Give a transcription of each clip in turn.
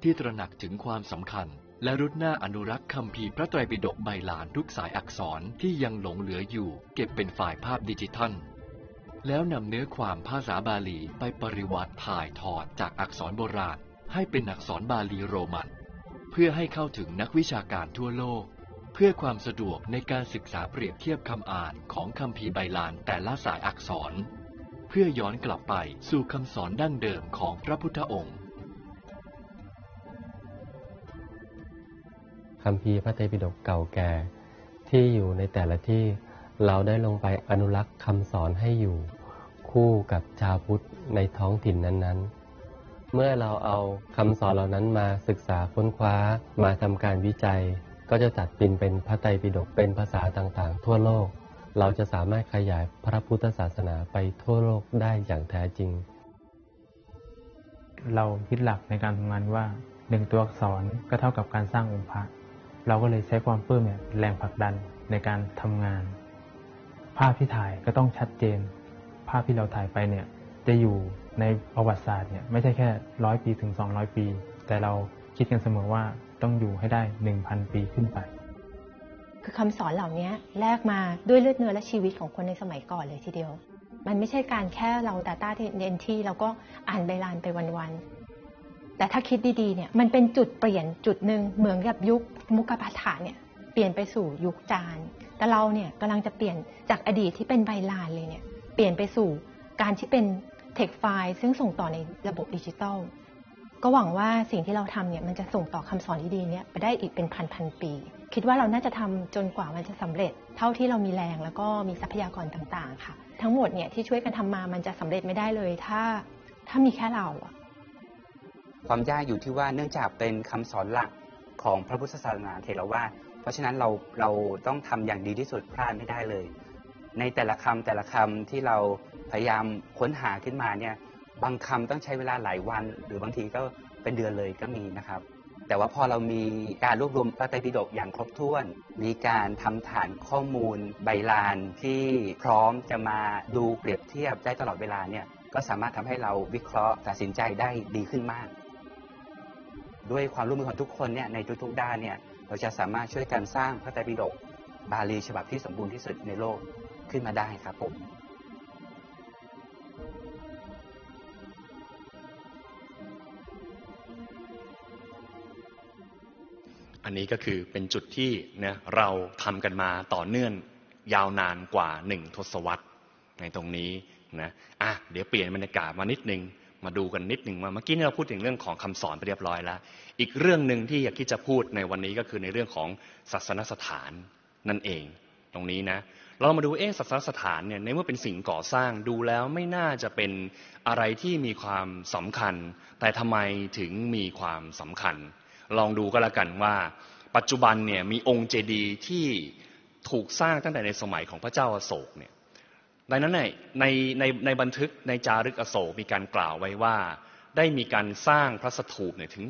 ที่ตระหนักถึงความสำคัญและรุดหน้าอนุรักษ์คัมภีร์พระไตรปิฎกใบลานทุกสายอักษรที่ยังหลงเหลืออยู่เก็บเป็นไฟล์ภาพดิจิทัลแล้วนำเนื้อความภาษาบาลีไปปริวัติถ่ายทอดจากอักษรโบราณให้เป็นอักษรบาลีโรมันเพื่อให้เข้าถึงนักวิชาการทั่วโลกเพื่อความสะดวกในการศึกษาเปรียบเทียบคำอ่านของคัมภีร์ไบลานแต่ละสายอักษรเพื่อย้อนกลับไปสู่คำสอนดั้งเดิมของพระพุทธองค์คัมภีร์พระไตรปิฎกเก่าแก่ที่อยู่ในแต่ละที่เราได้ลงไปอนุรักษ์คำสอนให้อยู่คู่กับชาวพุทธในท้องถิ่นนั้นๆเมื่อเราเอาคำสอนเหล่านั้นมาศึกษาค้นคว้ามาทำการวิจัยก็จะจัดเป็นพระไตรปิฎกเป็นภาษาต่างๆทั่วโลกเราจะสามารถขยายพระพุทธศาสนาไปทั่วโลกได้อย่างแท้จริงเรายึดหลักในการทำงานว่า1ตัวอักษรก็เท่ากับการสร้างองค์พระเราก็เลยใช้ความปลื้มเป็นแรงผลักดันในการทำงานภาพที่ถ่ายก็ต้องชัดเจนภาพที่เราถ่ายไปเนี่ยจะอยู่ในประวัติศาสตร์เนี่ยไม่ใช่แค่100 ปีถึง200 ปีแต่เราคิดกันเสมอว่าต้องอยู่ให้ได้ 1,000 ปีขึ้นไปคือคำสอนเหล่านี้แลกมาด้วยเลือดเนื้อและชีวิตของคนในสมัยก่อนเลยทีเดียวมันไม่ใช่การแค่เรา Data Entry แล้วก็อ่านใบลานไปวันๆแต่ถ้าคิดดีๆเนี่ยมันเป็นจุดเปลี่ยนจุดหนึ่งเหมือนกับยุคมุกปาฐะเนี่ยเปลี่ยนไปสู่ยุคจานแต่เราเนี่ยกำลังจะเปลี่ยนจากอดีตที่เป็นใบลานเลยเนี่ยเปลี่ยนไปสู่การที่เป็นเทคไฟล์ซึ่งส่งต่อในระบบดิจิทัลก็หวังว่าสิ่งที่เราทำเนี่ยมันจะส่งต่อคำสอนดีๆเนี่ยไปได้อีกเป็นพันปีคิดว่าเราน่าจะทำจนกว่ามันจะสำเร็จเท่าที่เรามีแรงแล้วก็มีทรัพยากรต่างๆค่ะทั้งหมดเนี่ยที่ช่วยกันทำมามันจะสำเร็จไม่ได้เลยถ้ามีแค่เราความยากอยู่ที่ว่าเนื่องจากเป็นคำสอนหลักของพระพุทธศาสนาเถรวาทเพราะฉะนั้นเราต้องทำอย่างดีที่สุดพลาดไม่ได้เลยในแต่ละคำที่เราพยายามค้นหาขึ้นมาเนี่ยบางคำต้องใช้เวลาหลายวันหรือบางทีก็เป็นเดือนเลยก็มีนะครับแต่ว่าพอเรามีการรวบรวมพระไตรปิฎกอย่างครบถ้วนมีการทำฐานข้อมูลใบลานที่พร้อมจะมาดูเปรียบเทียบได้ตลอดเวลาเนี่ยก็สามารถทำให้เราวิเคราะห์ตัดสินใจได้ดีขึ้นมากด้วยความร่วมมือของทุกคนเนี่ยในทุกๆด้านเนี่ยเราจะสามารถช่วยกันสร้างพระไตรปิฎกบาลีฉบับที่สมบูรณ์ที่สุดในโลกขึ้นมาได้ครับผมอันนี้ก็คือเป็นจุดที่นะเราทำกันมาต่อเนื่องยาวนานกว่า1 ทศวรรษในตรงนี้นะเดี๋ยวเปลี่ยนบรรยากาศมานิดนึงมาดูกันนิดนึงว่าเมื่อกี้เราพูดถึงเรื่องของคำสอนไปเรียบร้อยแล้วอีกเรื่องหนึ่งที่อยากที่จะพูดในวันนี้ก็คือในเรื่องของศาสนสถานนั่นเองตรงนี้นะเรามาดูศาสนสถานเนี่ยในเมื่อเป็นสิ่งก่อสร้างดูแล้วไม่น่าจะเป็นอะไรที่มีความสำคัญแต่ทำไมถึงมีความสำคัญลองดูก็แล้วกันว่าปัจจุบันเนี่ยมีองค์เจดีย์ที่ถูกสร้างตั้งแต่ในสมัยของพระเจ้าอโศกเนี่ยดังนั้นในบันทึกในจารึกอโศกมีการกล่าวไว้ว่าได้มีการสร้างพระสถูปเนี่ยถึง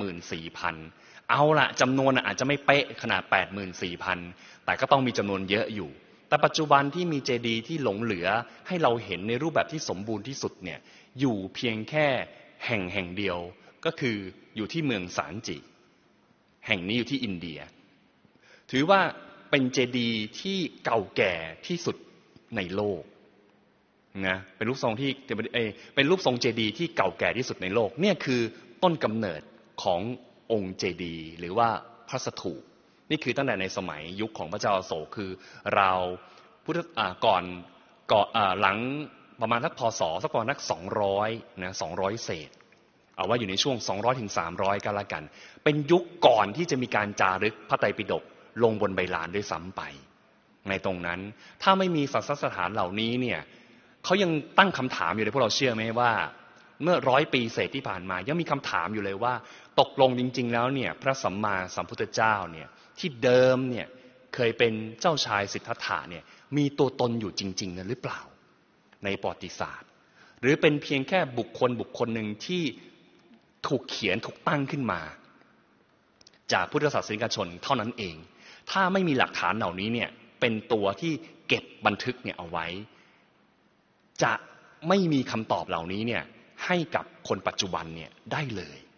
84,000 เอาละจำนวนอาจจะไม่เป๊ะขนาด 84,000 แต่ก็ต้องมีจำนวนเยอะอยู่แต่ปัจจุบันที่มีเจดีย์ที่หลงเหลือให้เราเห็นในรูปแบบที่สมบูรณ์ที่สุดเนี่ยอยู่เพียงแค่แห่งเดียวก็คืออยู่ที่เมืองสานจิแห่งนี้อยู่ที่อินเดียถือว่าเป็นเจดีย์ที่เก่าแก่ที่สุดในโลกนะเป็นรูปทรงที่เป็นรูปทรงเจดีย์ที่เก่าแก่ที่สุดในโลกเนี่ยคือต้นกำเนิดขององค์เจดีย์หรือว่าพระสถูปนี่คือตั้งแต่ในสมัยยุคของพระเจ้าอโศกคือราวพุทธก่อนหลังประมาณพ.ศ.สักประมาณ200นะ200เศษเอาว่าอยู่ในช่วง200ถึง300ก็แล้วกันเป็นยุคก่อนที่จะมีการจารึกพระไตรปิฎกลงบนใบลานด้วยซ้ำไปในตรงนั้นถ้าไม่มีศาสนสถานเหล่านี้เนี่ยเขายังตั้งคำถามอยู่เลยพวกเราเชื่อไหมว่าเมื่อ100 ปีเศษที่ผ่านมายังมีคำถามอยู่เลยว่าตกลงจริงๆแล้วเนี่ยพระสัมมาสัมพุทธเจ้าเนี่ยที่เดิมเนี่ยเคยเป็นเจ้าชายสิทธัตถะเนี่ยมีตัวตนอยู่จริงๆนั้นหรือเปล่าในประวัติศาสตร์หรือเป็นเพียงแค่บุคคลหนึ่งที่ถูกเขียนถูกตั้งขึ้นมาจากพุทธศาสนิกชนเท่านั้นเองถ้าไม่มีหลักฐานเหล่านี้เนี่ยเป็นตัวที่เก็บบันทึกเนี่ยเอาไว้จะไม่มีคำตอบเหล่านี้เนี่ยให้กับคนปัจจุบันเนี่ยได้เลย